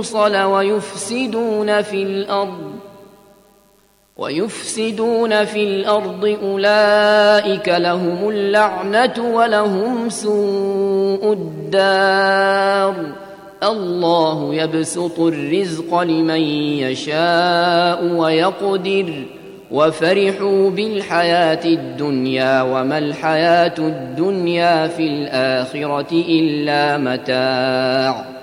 الْمُوصَلَ ويفسدون في الأرض أولئك لهم اللعنة ولهم سوء الدار الله يبسط الرزق لمن يشاء ويقدر وفرحوا بالحياة الدنيا وما الحياة الدنيا في الآخرة إلا متاع